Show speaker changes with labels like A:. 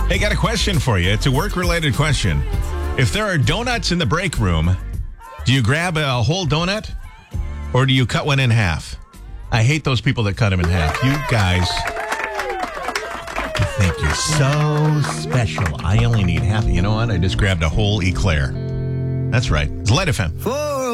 A: Hey, got a question for you. It's a work-related question. If there are donuts in the break room, do you grab a whole donut or do you cut one in half? I hate those people that cut them in half. You guys, you think you're so special. I only need half. You know what? I just grabbed a whole eclair. That's right. It's Light FM.